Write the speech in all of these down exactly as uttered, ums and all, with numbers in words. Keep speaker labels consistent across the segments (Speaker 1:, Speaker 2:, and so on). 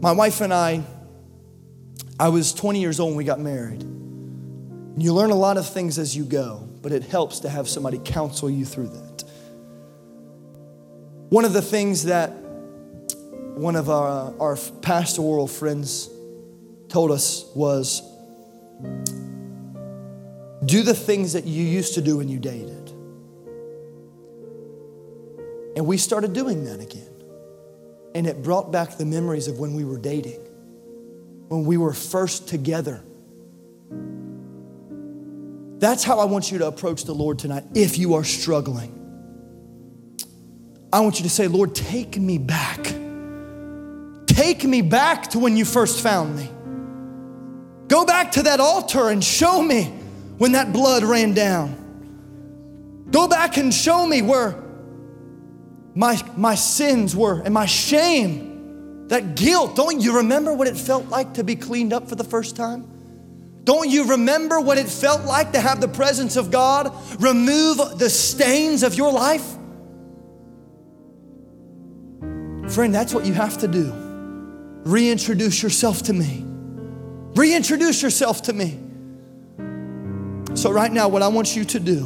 Speaker 1: My wife and I, I was twenty years old when we got married. You learn a lot of things as you go, but it helps to have somebody counsel you through that. One of the things that one of our, our pastoral friends told us was, do the things that you used to do when you dated. And we started doing that again. And it brought back the memories of when we were dating, when we were first together. That's how I want you to approach the Lord tonight if you are struggling. I want you to say, Lord, take me back. Take me back to when you first found me. Go back to that altar and show me when that blood ran down. Go back and show me where my, my sins were and my shame, that guilt. Don't you remember what it felt like to be cleaned up for the first time? Don't you remember what it felt like to have the presence of God remove the stains of your life? Friend, that's what you have to do. Reintroduce yourself to me. Reintroduce yourself to me. So right now, what I want you to do,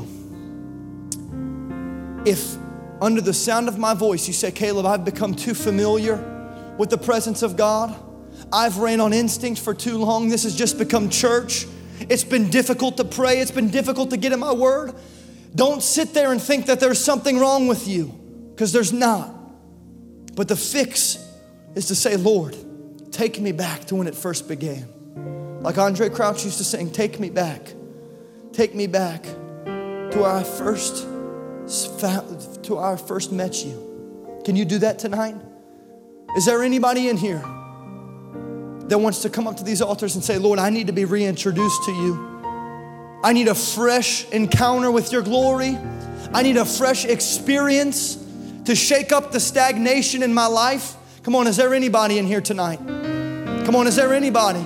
Speaker 1: if under the sound of my voice you say, Caleb, I've become too familiar with the presence of God. I've ran on instinct for too long. This has just become church. It's been difficult to pray. It's been difficult to get in my word. Don't sit there and think that there's something wrong with you, because there's not. But the fix is to say, Lord, take me back to when it first began. Like Andre Crouch used to sing, take me back. Take me back to where I first, to where I first met you. Can you do that tonight? Is there anybody in here that wants to come up to these altars and say, Lord, I need to be reintroduced to you. I need a fresh encounter with your glory. I need a fresh experience to shake up the stagnation in my life. Come on, is there anybody in here tonight? Come on, is there anybody?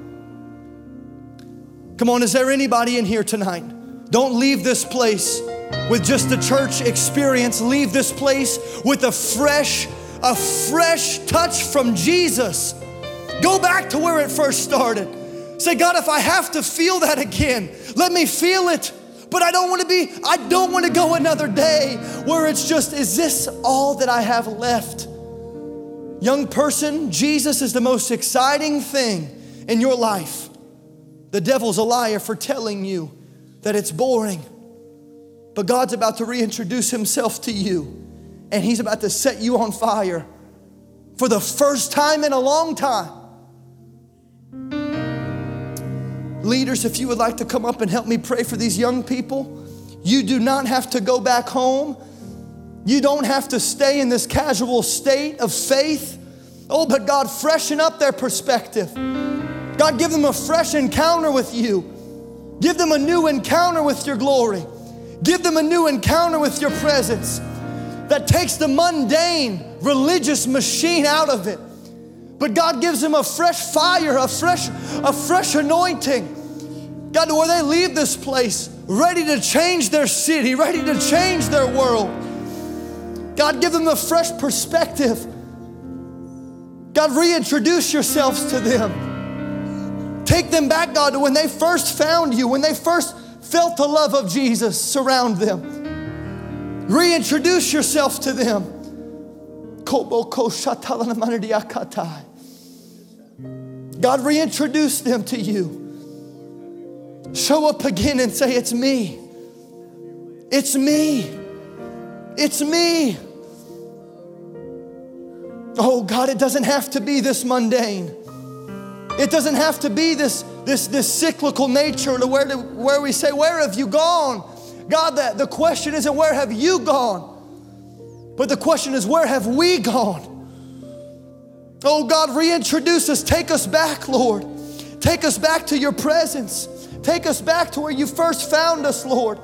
Speaker 1: Come on, is there anybody in here tonight? Don't leave this place with just a church experience. Leave this place with a fresh, a fresh touch from Jesus. Go back to where it first started. Say, God, if I have to feel that again, let me feel it. But I don't want to be, I don't want to go another day where it's just, is this all that I have left? Young person, Jesus is the most exciting thing in your life. The devil's a liar for telling you that it's boring. But God's about to reintroduce himself to you, and he's about to set you on fire for the first time in a long time. Leaders, if you would like to come up and help me pray for these young people, you do not have to go back home. You don't have to stay in this casual state of faith. Oh, but God, freshen up their perspective. God, give them a fresh encounter with you. Give them a new encounter with your glory. Give them a new encounter with your presence that takes the mundane religious machine out of it. But God gives them a fresh fire, a fresh, a fresh anointing. God, where they leave this place ready to change their city, ready to change their world. God, give them a fresh perspective. God, reintroduce yourselves to them. Take them back, God, to when they first found you, when they first felt the love of Jesus. Surround them. Reintroduce yourself to them. God, reintroduce them to you. Show up again and say, it's me. It's me. It's me. Oh God, it doesn't have to be this mundane. It doesn't have to be this, this, this cyclical nature to where, to where we say, where have you gone? God, that the question isn't where have you gone? But the question is, where have we gone? Oh God, reintroduce us. Take us back, Lord. Take us back to your presence. Take us back to where you first found us, Lord.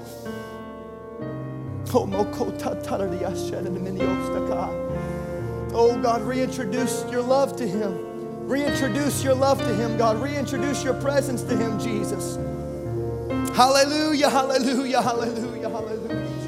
Speaker 1: Oh God, reintroduce your love to him. Reintroduce your love to him, God. Reintroduce your presence to him, Jesus. Hallelujah, hallelujah, hallelujah, hallelujah.